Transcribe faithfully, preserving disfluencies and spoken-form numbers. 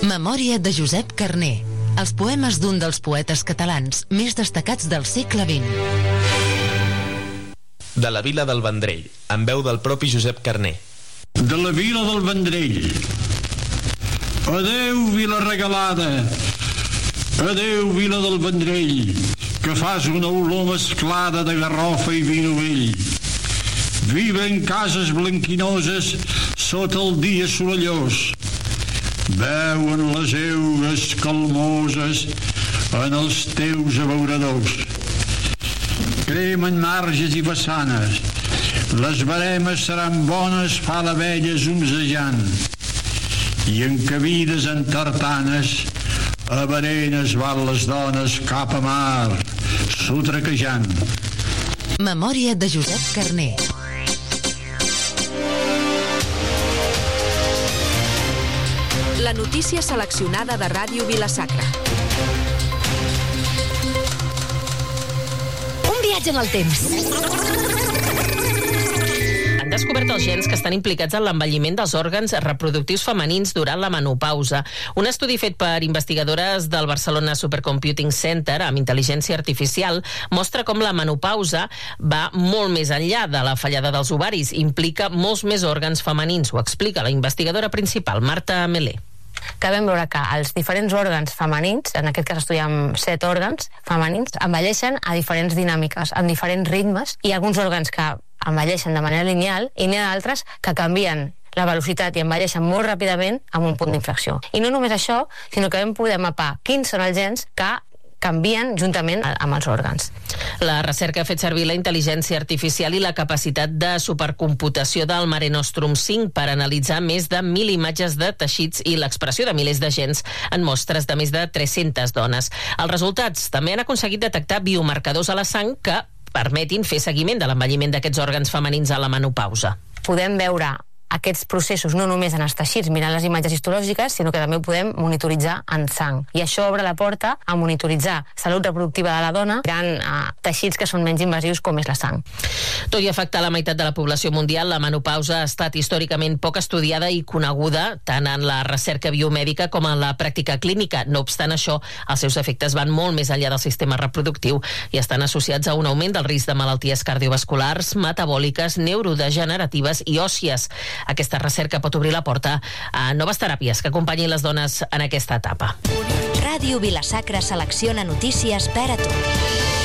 Memòria de Josep Carner. Els poemes d'un dels poetes catalans més destacats del segle vint. De la vila del Vendrell, en veu del propi Josep Carner. De la vila del Vendrell. Adeu, vila regalada. Adeu, vila del Vendrell, que fas una olor mesclada de garrofa i vi novell. Viven cases blanquinoses sota el dia sorollós. Veuen les eugues calmoses en els teus abeuradors. Cremen marges i façanes. Les baremes seran bones, fa la vella zumzejant. I en cabides en tartanes, a berenes van les dones cap a mar, sotraquejant. Memòria de Josep Carner. La notícia seleccionada de Ràdio Vila-sacra. Un viatge en el temps. Han descobert els gens que estan implicats en l'envelliment dels òrgans reproductius femenins durant la menopausa. Un estudi fet per investigadores del Barcelona Supercomputing Center amb intel·ligència artificial mostra com la menopausa va molt més enllà de la fallada dels ovaris. Implica molts més òrgans femenins. Ho explica la investigadora principal, Marta Melé. Que vam veure que els diferents òrgans femenins, en aquest cas estudiem set òrgans femenins, envelleixen a diferents dinàmiques, en diferents ritmes, i alguns òrgans que envelleixen de manera lineal i n'hi ha d'altres que canvien la velocitat i envelleixen molt ràpidament amb un punt d'inflexió. I no només això, sinó que vam poder mapar quins són els gens que canvien juntament amb els òrgans. La recerca ha fet servir la intel·ligència artificial i la capacitat de supercomputació del Mare Nostrum cinc per analitzar més de mil imatges de teixits i l'expressió de milers de gens en mostres de més de tres-centes dones. Els resultats també han aconseguit detectar biomarcadors a la sang que permetin fer seguiment de l'envelliment d'aquests òrgans femenins a la menopausa. Podem veure aquests processos no només en els teixits mirant les imatges histològiques, sinó que també ho podem monitoritzar en sang. I això obre la porta a monitoritzar salut reproductiva de la dona mirant a teixits que són menys invasius com és la sang. Tot i afectar la meitat de la població mundial, la menopausa ha estat històricament poc estudiada i coneguda tant en la recerca biomèdica com en la pràctica clínica. No obstant això, els seus efectes van molt més enllà del sistema reproductiu i estan associats a un augment del risc de malalties cardiovasculars, metabòliques, neurodegeneratives i òssies. Aquesta recerca pot obrir la porta a noves teràpies que acompanyin les dones en aquesta etapa. Ràdio Vila-sacra selecciona notícies per a tu.